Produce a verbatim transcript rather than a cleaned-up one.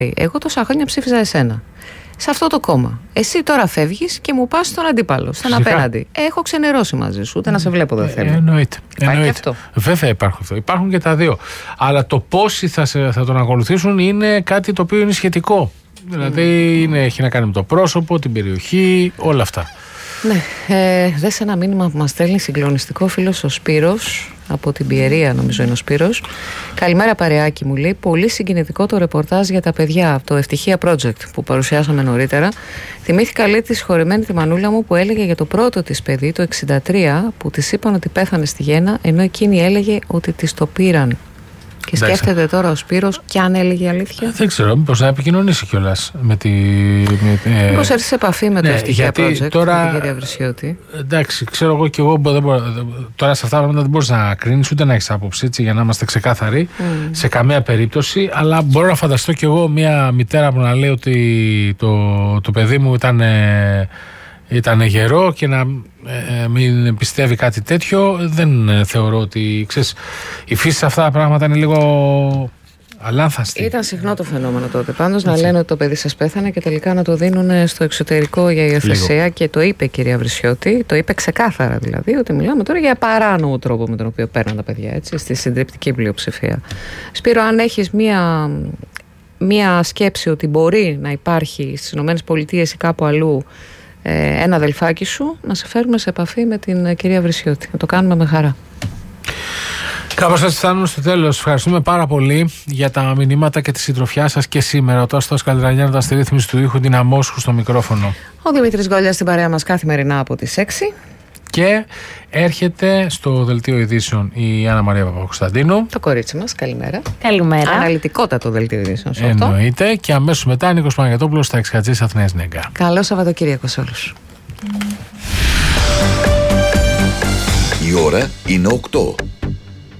Εγώ τόσα χρόνια ψήφιζα εσένα. Σε αυτό το κόμμα. Εσύ τώρα φεύγεις και μου πας στον αντίπαλο, στον απέναντι. Έχω ξενερώσει μαζί σου, ούτε να σε βλέπω δεν θέλω. Ε, εννοείται. Υπάρχει εννοείται. αυτό. Βέβαια υπάρχουν αυτό. Υπάρχουν και τα δύο. Αλλά το πόσοι θα, σε, θα τον ακολουθήσουν είναι κάτι το οποίο είναι σχετικό. Δηλαδή είναι, έχει να κάνει με το πρόσωπο, την περιοχή, όλα αυτά. Ναι, ε, δες ένα μήνυμα που μας στέλνει συγκλονιστικό φίλος ο Σπύρος, από την Πιερία νομίζω είναι ο Σπύρος. Καλημέρα παρεάκι, μου λέει. Πολύ συγκινητικό το ρεπορτάζ για τα παιδιά από το Ευτυχία Project που παρουσιάσαμε νωρίτερα. Θυμήθηκα, λέει, τη συγχωρεμένη τη μανούλα μου που έλεγε για το πρώτο της παιδί το εξήντα τρία που της είπαν ότι πέθανε στη γέννα, ενώ εκείνη έλεγε ότι της το πήραν. Και σκέφτεται τώρα ο Σπύρος κι αν έλεγε αλήθεια. Δεν ξέρω, μήπως να επικοινωνήσει κιόλας με τη. Μήπως έρθει σε επαφή με το ναι, Ευτυχία Project, τώρα, με την κυρία Βρυσιώτη. Εντάξει, ξέρω εγώ κι εγώ. Δεν μπορώ, τώρα σε αυτά τα πράγματα δεν μπορείς να κρίνεις ούτε να έχεις άποψη, έτσι, για να είμαστε ξεκάθαροι mm. σε καμία περίπτωση. Αλλά μπορώ να φανταστώ κι εγώ μια μητέρα που να λέει ότι το, το παιδί μου ήταν. Ήταν γερό και να ε, μην πιστεύει κάτι τέτοιο. Δεν ε, θεωρώ ότι, ξέρεις, η φύση σε αυτά τα πράγματα είναι λίγο αλάνθαστη. Ήταν συχνό το φαινόμενο τότε πάντως να λένε ότι το παιδί σας πέθανε και τελικά να το δίνουν στο εξωτερικό για υιοθεσία. Και το είπε η κυρία Βρυσιώτη, το είπε ξεκάθαρα δηλαδή, ότι μιλάμε τώρα για παράνομο τρόπο με τον οποίο παίρνουν τα παιδιά, έτσι, στη συντριπτική πλειοψηφία. Σπύρο, αν έχεις μία, μία σκέψη ότι μπορεί να υπάρχει στις ΗΠΑ ή κάπου αλλού ένα αδελφάκι σου, να σε φέρουμε σε επαφή με την κυρία Βρυσιώτη. Να το κάνουμε με χαρά. Κάπως έτσι φτάνουμε στο τέλος. Ευχαριστούμε πάρα πολύ για τα μηνύματα και τη συντροφιά σας και σήμερα. Ο Τάστος Καλδρανιάνου ήταν στη ρύθμιση του ήχου, την Αμόσχου στο μικρόφωνο. Ο Δημήτρης Γκόλιας στην παρέα μας καθημερινά από τις έξι. Και έρχεται στο δελτίο ειδήσεων η Άννα Μαρία Παπακοσταντίνου. Το κορίτσι μας, καλημέρα. Καλημέρα. Αναλυτικότατο δελτίο ειδήσεων. Εννοείται. Και αμέσως μετά Νίκος Παναγιωτόπουλος στα Εξχατζής Αθηναίας Νέγκα. Καλό Σαββατοκύριακο σε όλους. Η ώρα είναι οκτώ.